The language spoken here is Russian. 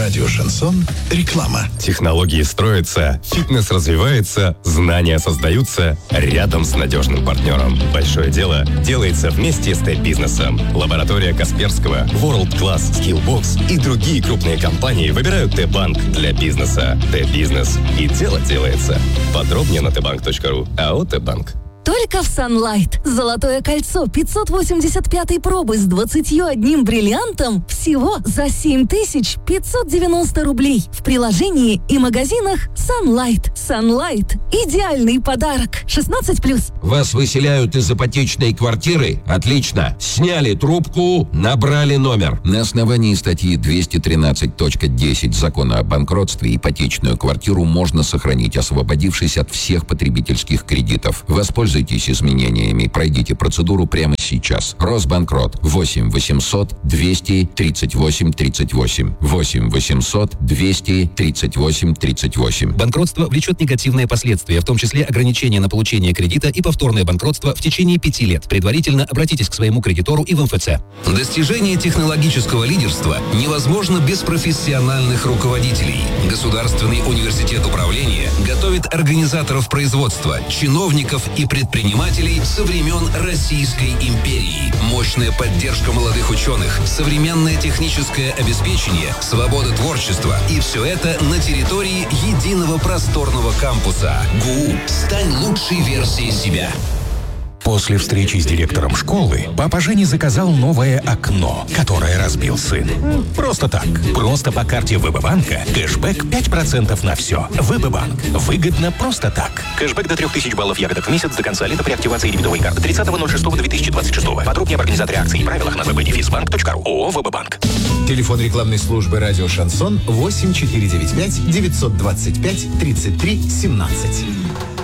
Радио «Шансон». Реклама. Технологии строятся, фитнес развивается, знания создаются рядом с надежным партнером. Большое дело делается вместе с Т-бизнесом. Лаборатория Касперского, World Class, Skillbox и другие крупные компании выбирают Т-банк для бизнеса. Т-бизнес. И дело делается. Подробнее на tbank.ru. АО «Т-банк». Только в Sunlight. Золотое кольцо 585 пробы с 21 бриллиантом всего за 7590 рублей. В приложении и магазинах Sunlight. Sunlight. Идеальный подарок. 16+. Вас выселяют из ипотечной квартиры? Отлично. Сняли трубку, набрали номер. На основании статьи 213.10 Закона о банкротстве ипотечную квартиру можно сохранить, освободившись от всех потребительских кредитов. Воспользуйтесь изменениями. Пройдите процедуру прямо сейчас. Росбанкрот. 8 800 238 38. 8 800 238 38. Банкротство влечет негативные последствия, в том числе ограничение на получение кредита и повторное банкротство в течение 5 лет. Предварительно обратитесь к своему кредитору и в МФЦ. Достижение технологического лидерства невозможно без профессиональных руководителей. Государственный университет управления готовит организаторов производства, чиновников и предпринимателей со времен Российской империи. Мощная поддержка молодых ученых, современное техническое обеспечение, свобода творчества. И все это на территории единого просторного кампуса. ГУ. Стань лучшей версией себя. После встречи с директором школы папа Женя заказал новое окно, которое разбил сын. Просто так. Просто по карте ВБ-банка кэшбэк 5% на все. ВБ-банк. Выгодно просто так. Кэшбэк до 3000 баллов ягодок в месяц до конца лета при активации дебетовой карты 30.06.2026. Подробнее об организаторе акций и правилах на www.defisbank.ru. ООО «ВБ-банк». Телефон рекламной службы «Радио Шансон» 8495 925 33 17.